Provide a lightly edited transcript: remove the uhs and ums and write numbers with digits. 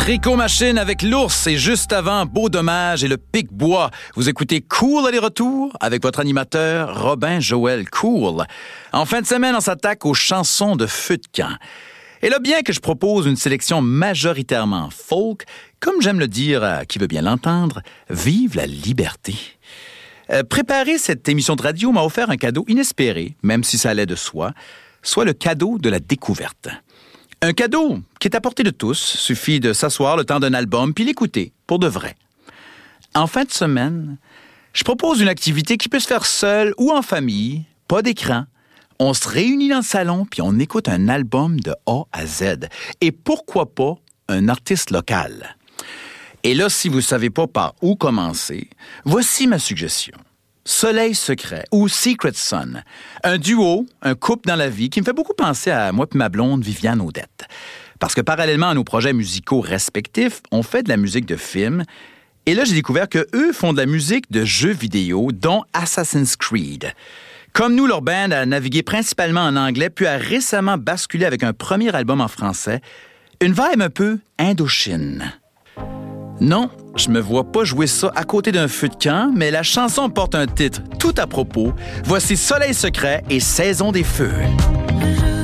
Tricot Machine avec l'ours et juste avant, Beau Dommage et le Pic-Bois. Vous écoutez Cool aller-retour avec votre animateur Robin-Joël Cool. En fin de semaine, on s'attaque aux chansons de feu de camp. Et là, bien que je propose une sélection majoritairement folk, comme j'aime le dire à qui veut bien l'entendre, vive la liberté. Préparer cette émission de radio m'a offert un cadeau inespéré, même si ça allait de soi, soit le cadeau de la découverte. Un cadeau qui est à portée de tous, suffit de s'asseoir le temps d'un album puis l'écouter, pour de vrai. En fin de semaine, je propose une activité qui peut se faire seule ou en famille, pas d'écran. On se réunit dans le salon puis on écoute un album de A à Z. Et pourquoi pas un artiste local? Et là, si vous ne savez pas par où commencer, voici ma suggestion. Soleil secret ou Secret Sun. Un duo, un couple dans la vie qui me fait beaucoup penser à moi et ma blonde Viviane Audette. Parce que parallèlement à nos projets musicaux respectifs, on fait de la musique de film. Et là, j'ai découvert qu'eux font de la musique de jeux vidéo, dont Assassin's Creed. Comme nous, leur band a navigué principalement en anglais, puis a récemment basculé avec un premier album en français. Une vibe un peu Indochine. Non, je me vois pas jouer ça à côté d'un feu de camp, mais la chanson porte un titre tout à propos. Voici Soleil secret et Saison des feux.